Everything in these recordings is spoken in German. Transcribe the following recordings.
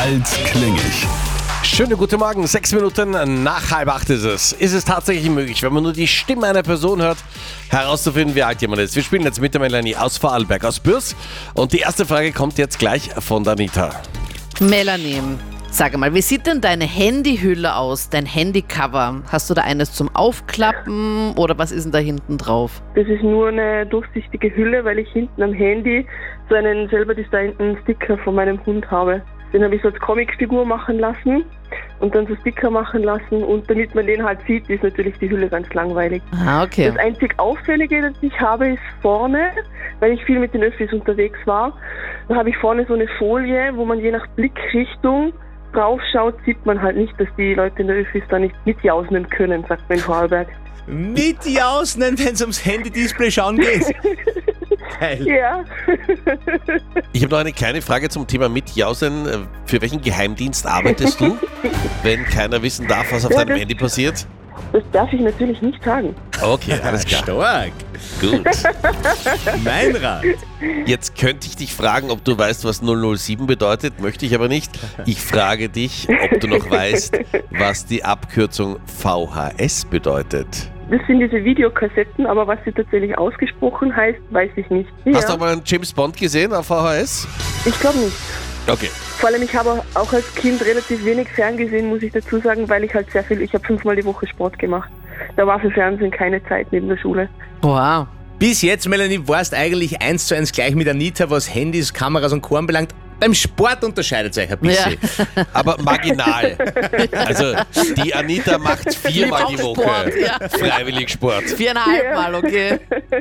Alt-klingig. Schönen guten Morgen, 6 Minuten nach 7:30 ist es. Ist es tatsächlich möglich, wenn man nur die Stimme einer Person hört, herauszufinden, wie alt jemand ist? Wir spielen jetzt mit der Melanie aus Vorarlberg aus Bürs. Und die erste Frage kommt jetzt gleich von der Anita. Melanie, sag mal, wie sieht denn deine Handyhülle aus, dein Handycover? Hast du da eines zum Aufklappen oder was ist denn da hinten drauf? Das ist nur eine durchsichtige Hülle, weil ich hinten am Handy so einen selber designten Sticker von meinem Hund habe. Den habe ich so als Comicfigur machen lassen und dann so Sticker machen lassen. Und damit man den halt sieht, ist natürlich die Hülle ganz langweilig. Ah, okay. Das einzig Auffällige, das ich habe, ist vorne, weil ich viel mit den Öffis unterwegs war, da habe ich vorne so eine Folie, wo man je nach Blickrichtung drauf schaut, sieht man halt nicht, dass die Leute in der Öffis da nicht mitjausen können, sagt man in Vorarlberg. Mitjausen, wenn es ums Handy-Display schauen geht. Geil. Ja. Ich habe noch eine kleine Frage zum Thema Mitjausen. Für welchen Geheimdienst arbeitest du, wenn keiner wissen darf, was auf Ja, deinem Handy passiert? Das darf ich natürlich nicht sagen. Okay, alles klar. Stark. Gut. Mein Rat. Jetzt könnte ich dich fragen, ob du weißt, was 007 bedeutet, möchte ich aber nicht. Ich frage dich, ob du noch weißt, was die Abkürzung VHS bedeutet. Das sind diese Videokassetten, aber was sie tatsächlich ausgesprochen heißt, weiß ich nicht. Hast du auch mal einen James Bond gesehen auf VHS? Ich glaube nicht. Okay. Vor allem, ich habe auch als Kind relativ wenig Ferngesehen, muss ich dazu sagen, weil ich halt ich habe 5-mal die Woche Sport gemacht. Da war für Fernsehen keine Zeit neben der Schule. Wow. Bis jetzt, Melanie, warst eigentlich 1:1 gleich mit Anita, was Handys, Kameras und Co. anbelangt. Beim Sport unterscheidet es euch ein bisschen. Ja. Aber marginal. Also die Anita macht 4-mal die Woche Sport, ja. freiwillig Sport. 4,5 Mal, okay.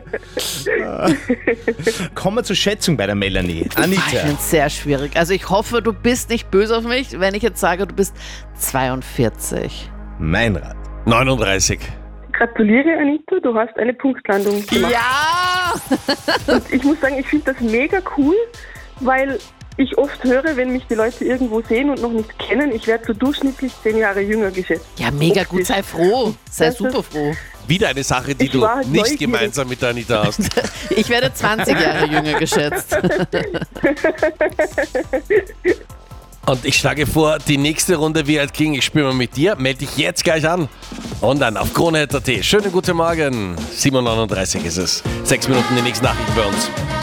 Kommen wir zur Schätzung bei der Melanie. Ich Anita. finde es sehr schwierig. Also ich hoffe, du bist nicht böse auf mich, wenn ich jetzt sage, du bist 42. Mein Rat. 39. Gratuliere, Anita, du hast eine Punktlandung gemacht. Ja! Und ich muss sagen, ich finde das mega cool, weil ich oft höre, wenn mich die Leute irgendwo sehen und noch nicht kennen, ich werde so durchschnittlich 10 Jahre jünger geschätzt. Ja, mega gut, sei froh. Sei Das ist- super froh. Wieder eine Sache, die Ich du war halt nicht neugierig. gemeinsam mit der Anita hast. Ich werde 20 Jahre jünger geschätzt. Und ich schlage vor, die nächste Runde Wie alt klingig spielen wir mit dir. Melde dich jetzt gleich an. Und dann auf Krone.at. Schönen guten Morgen. 7:39 ist es. 6 Minuten die nächsten Nachrichten bei uns.